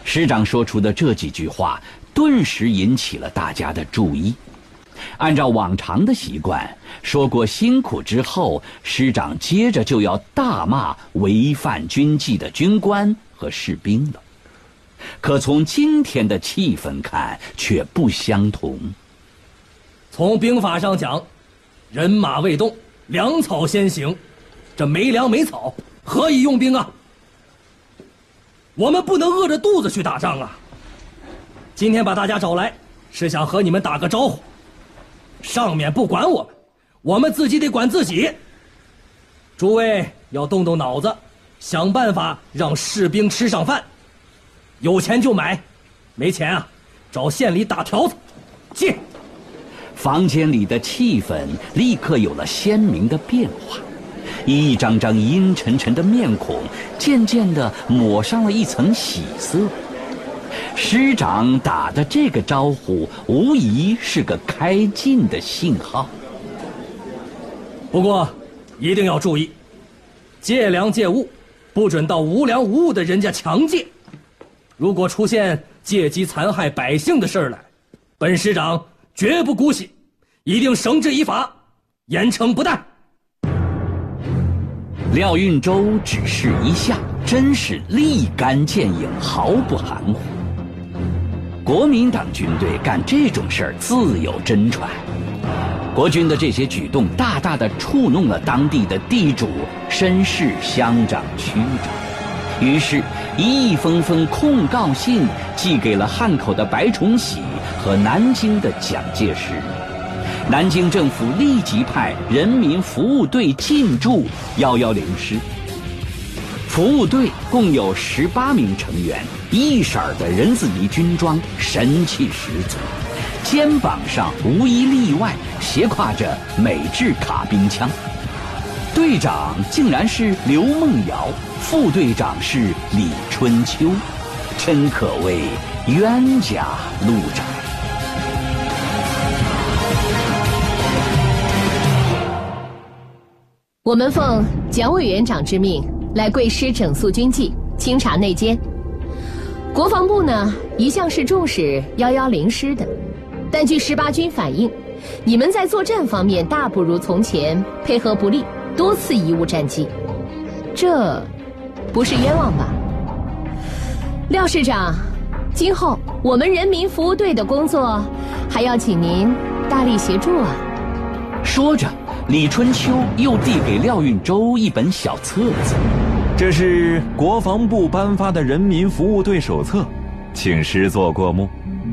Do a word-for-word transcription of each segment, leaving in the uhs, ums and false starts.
师长说出的这几句话顿时引起了大家的注意。按照往常的习惯，说过辛苦之后，师长接着就要大骂违反军纪的军官和士兵了。可从今天的气氛看，却不相同。 从兵法上讲，人马未动，粮草先行，这没粮没草，何以用兵啊？我们不能饿着肚子去打仗啊！今天把大家找来，是想和你们打个招呼。上面不管我们，我们自己得管自己。诸位要动动脑子，想办法让士兵吃上饭。有钱就买，没钱啊，找县里打条子借。 房间里的气氛立刻有了鲜明的变化，一张张阴沉沉的面孔渐渐地抹上了一层喜色。师长打的这个招呼，无疑是个开进的信号。 不过，一定要注意，借粮借物，不准到无粮无物的人家强借。如果出现借机残害百姓的事儿来，本师长绝不姑息，一定绳之以法，严惩不贷。 廖运周指示一下，真是立竿见影，毫不含糊。国民党军队干这种事儿自有真传。国军的这些举动大大的触弄了当地的地主、绅士、乡长、区长，于是一封封控告信寄给了汉口的白崇禧和南京的蒋介石。南京政府立即派人民服务队进驻一一零师。服务队共有十八名成员，一色儿的人字呢军装，神气十足，肩膀上无一例外斜挎着美制卡宾枪。队长竟然是刘梦瑶，副队长是李春秋，真可谓冤家路窄。 我们奉蒋委员长之命，来贵师整肃军纪，清查内奸。国防部呢，一向是重视一一零师的，但据十八军反映，你们在作战方面大不如从前，配合不力，多次贻误战机，这不是冤枉吧？廖师长，今后我们人民服务队的工作，还要请您大力协助啊！ 说着，李春秋又递给廖运周一本小册子， 这是国防部颁发的人民服务队手册，请师座过目。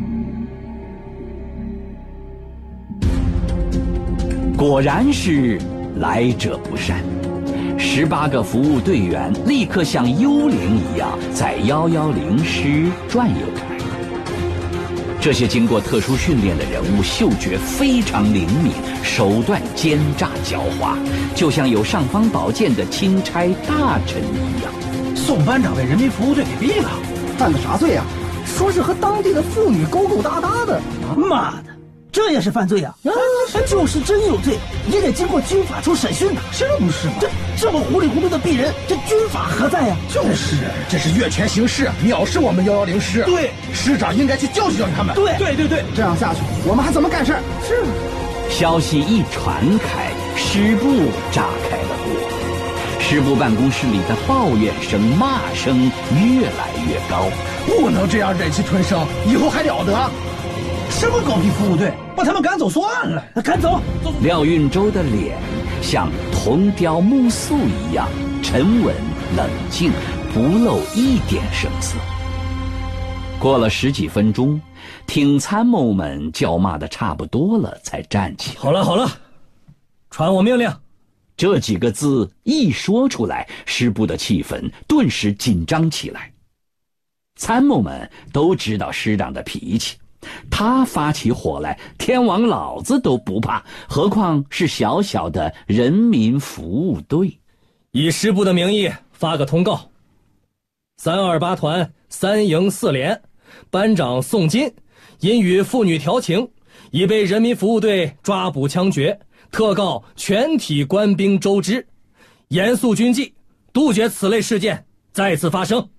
果然是来者不善，十八个服务队员立刻像幽灵一样在一一零师转悠着。这些经过特殊训练的人物嗅觉非常灵敏，手段奸诈狡猾，就像有尚方宝剑的钦差大臣一样。 宋班长被人民服务队给毙了，犯的啥罪呀、啊？说是和当地的妇女勾勾搭搭的。妈的，这也是犯罪啊！啊，就是真有罪，也得经过军法处审讯的。这不是吗？这这么糊里糊涂的毙人，这军法何在呀？ 就是，这是越权行事，藐视我们一一零师。 对， 师长应该去教训教训他们。 对对对对，这样下去，我们还怎么干事？是。 消息一传开，师部炸开了锅，师部办公室里的抱怨声、骂声越来越高。 不能这样忍气吞声，以后还了得？ 什么狗屁服务队，把他们赶走算了。赶走。 廖运周的脸像铜雕木塑一样沉稳冷静，不露一点声色。过了十几分钟，听参谋们叫骂的差不多了，才站起。 好了好了，传我命令。 这几个字一说出来，师部的气氛顿时紧张起来。参谋们都知道师长的脾气，他发起火来，天王老子都不怕，何况是小小的人民服务队。 以师部的名义发个通告：三二八团三营四连班长宋金因与妇女调情，已被人民服务队抓捕枪决，特告全体官兵周知，严肃军纪，杜绝此类事件再次发生。